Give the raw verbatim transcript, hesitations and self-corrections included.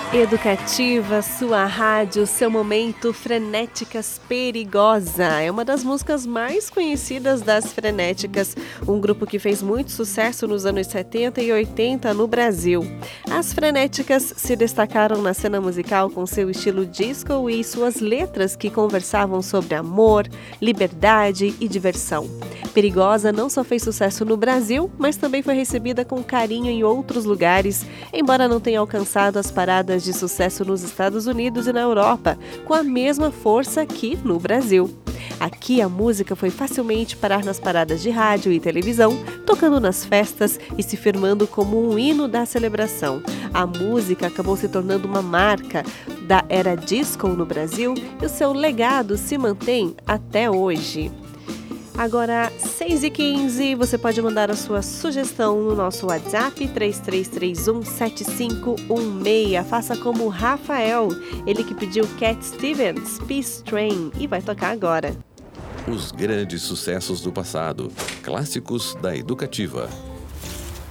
Educativa, sua rádio, seu momento Frenéticas Perigosa. É uma das músicas mais conhecidas das Frenéticas, um grupo que fez muito sucesso nos anos setenta e oitenta no Brasil. As Frenéticas se destacaram na cena musical com seu estilo disco e suas letras que conversavam sobre amor, liberdade e diversão. Perigosa não só fez sucesso no Brasil, mas também foi recebida com carinho em outros lugares, embora não tenha alcançado as paradas de sucesso nos Estados Unidos e na Europa, com a mesma força aqui no Brasil. Aqui a música foi facilmente parar nas paradas de rádio e televisão, tocando nas festas e se firmando como um hino da celebração. A música acabou se tornando uma marca da era disco no Brasil e o seu legado se mantém até hoje. Agora, seis e quinze, você pode mandar a sua sugestão no nosso WhatsApp três três três um sete cinco um seis. Faça como o Rafael, ele que pediu Cat Stevens, Peace Train, e vai tocar agora. Os grandes sucessos do passado, clássicos da Educativa.